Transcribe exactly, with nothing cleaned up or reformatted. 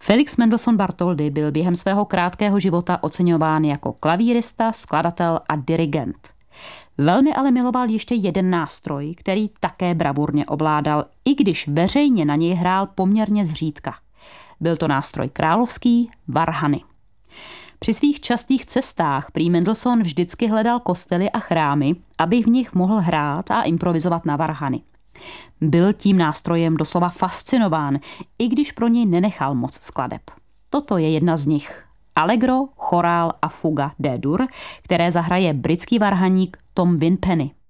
Felix Mendelssohn Bartholdy byl během svého krátkého života oceňován jako klavírista, skladatel a dirigent. Velmi ale miloval ještě jeden nástroj, který také bravurně ovládal, i když veřejně na něj hrál poměrně zřídka. Byl to nástroj královský, varhany. Při svých častých cestách prý Mendelssohn vždycky hledal kostely a chrámy, aby v nich mohl hrát a improvizovat na varhany. Byl tím nástrojem doslova fascinován, i když pro něj nenechal moc skladeb. Toto je jedna z nich. Allegro, chorál a fuga D-dur, které zahraje britský varhaník Tom Winpenny.